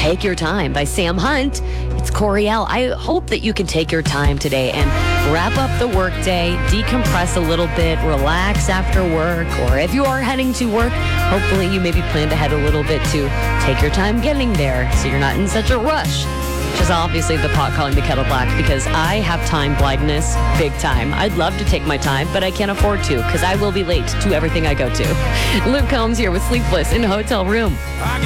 Take Your Time by Sam Hunt. It's Coriel. I hope that you can take your time today and wrap up the workday, decompress a little bit, relax after work, or if you are heading to work, hopefully you maybe planned ahead a little bit to take your time getting there so you're not in such a rush. Which is obviously the pot calling the kettle black, because I have time blindness big time. I'd love to take my time, but I can't afford to because I will be late to everything I go to. Luke Combs here with Sleepless in a Hotel Room.